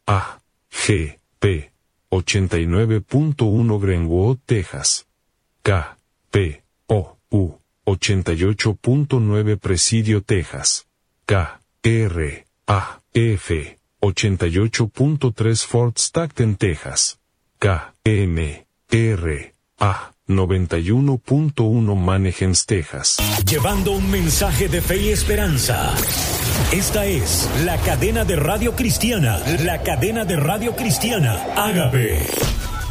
A, G, P, 89.1 Greenwood, Texas. K, P, O, U, 88.9 Presidio, Texas. K, R, A, F, 88.3 Fort Stockton, Texas. K, M, R, A, 91.1 Manahems, Texas. Llevando un mensaje de fe y esperanza. Esta es la cadena de radio cristiana. La cadena de radio cristiana Ágape.